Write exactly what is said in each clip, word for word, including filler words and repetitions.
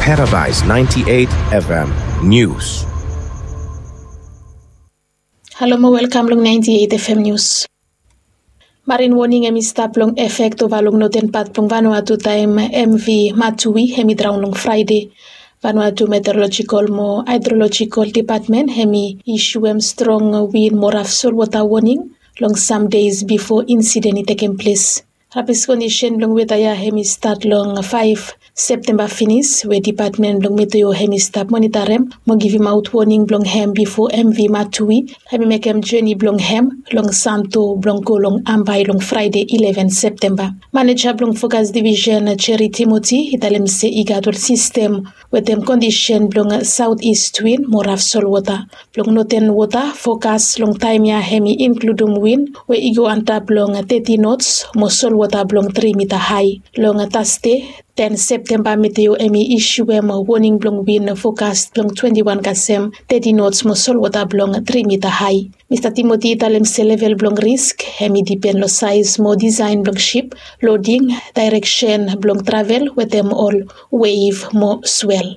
Paradise ninety-eight F M News. Hello mo welcome long ninety-eight F M News. Marin warning emi stap long effect over long noten pat long Vanuatu time M V Matui hemi drown long Friday. Vanuatu Meteorological mo Hydrological Department hemi issue em strong wind more of sol water warning long some days before incident taking place. Rapid condition long wetaya hemi start long five September finish where department long meteo hemi start monitorem mo give him out warning long hem before M V Matui hemi make him journey long hem long Santo Blanco long Ambai long Friday eleven September. Manager long focus division Cherry Timothy italem se igatol system with them condition long southeast wind more of sol water long noten water focus long time ya hemi including wind where igo antap long thirty knots mo sol water long three meter high long Thursday ten September meteo emi issue em warning blong wind forecast blong twenty-one kasem thirty knots mo sol water blong three meter high. Mister Timothy talem se level blong risk emi depend lo size mo design blong ship loading direction blong travel with them all wave mo swell.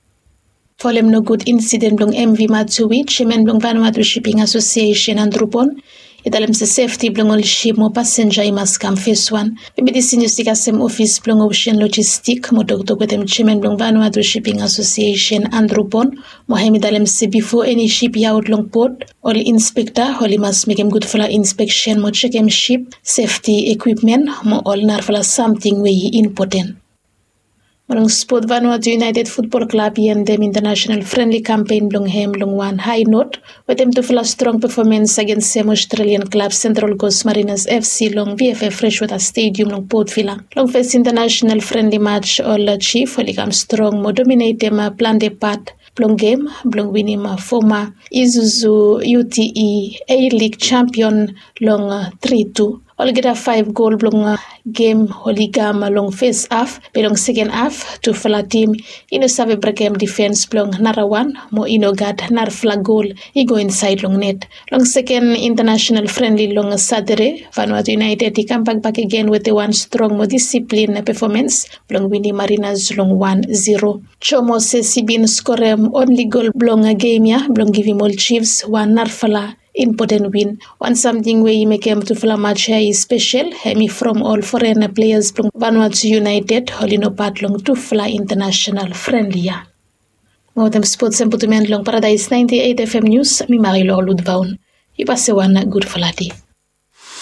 Folem no good incident blong M V Matui chairman blong Vanuatu Shipping Association Andrew Pon italem se safety blong all ship mo passenger imas kam phase one. Bibi di sinusika sem office blong ocean logistic mo doctor kwetem chairman blong Vanuatu Shipping Association Andrew Pon mo hemi dalem se before any ship yaut long port all inspector holi mas make him good for inspection mo check him ship safety equipment mo all nar for something way important. Malong sport Vanuatu United Football Club yen them international friendly campaign long hem long one high note with them to full strong performance against some Australian club Central Coast Mariners F C long V F F Freshwater Stadium long Port Vila. Long first international friendly match all chief holy come strong mo dominate them plan de part long game long winning former Isuzu U T E A-League champion long three two. All get a five goal blong game holigam long face half belong second half to fala team ino save breakem defense blong narawan mo ino gat nar flag goal he go inside long net long second international friendly long Saturday Vanuatu United he come back back again with a one strong mo discipline performance blong winning Mariners long one zero. Chomo se sibin score only goal blong game ya blong give him all Chiefs one nar fala important win. One something where you make him to fly match here is special. Hemi from all foreign players from Vanuatu United, holino part long to fly international friendly. More them sports and put long Paradise ninety-eight F M News. Mi Marie Laure Ludvaun. You pass one good for